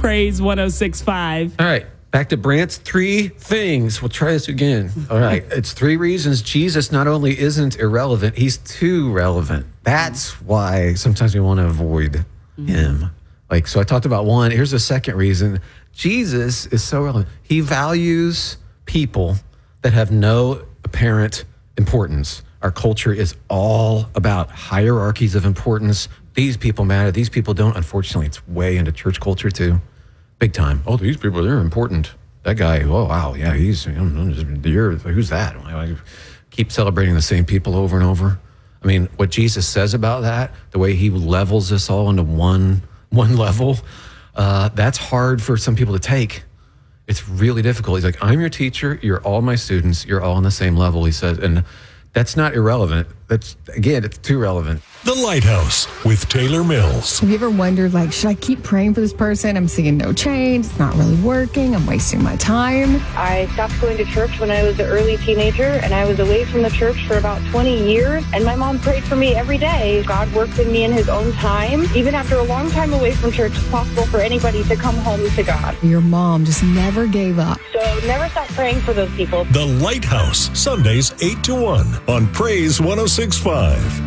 Praise 106.5. All right. Back to Brant's 3 things. We'll try this again. All right. It's 3 reasons Jesus not only isn't irrelevant, he's too relevant. That's why sometimes we want to avoid him. So I talked about 1. Here's the second reason. Jesus is so relevant. He values people that have no apparent importance. Our culture is all about hierarchies of importance. These people matter. These people don't. Unfortunately, it's way into church culture too. Big time. Oh, these people, they're important. That guy, oh, wow, yeah, who's that? I keep celebrating the same people over and over. I mean, what Jesus says about that, the way he levels us all into one level, that's hard for some people to take. It's really difficult. He's like, I'm your teacher. You're all my students. You're all on the same level, he says. And that's not irrelevant. That's, again, it's too relevant. The Lighthouse with Taylor Mills. Have you ever wondered, should I keep praying for this person? I'm seeing no change. It's not really working. I'm wasting my time. I stopped going to church when I was an early teenager, and I was away from the church for about 20 years. And my mom prayed for me every day. God worked in me in his own time. Even after a long time away from church, it's possible for anybody to come home to God. Your mom just never gave up. So never stop praying for those people. The Lighthouse, Sundays 8 to 1 on Praise 106.5.